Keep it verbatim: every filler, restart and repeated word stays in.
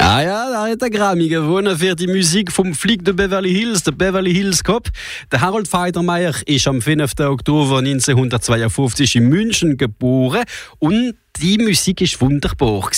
Ah ja, da hat der Grammy gewonnen für die Musik vom Flieg de Beverly Hills, der Beverly Hills Cop. Der Harold Faltermeier ist am fünften Oktober neunzehnhundertzweiundfünfzig in München geboren und die Musik ist wunderbar.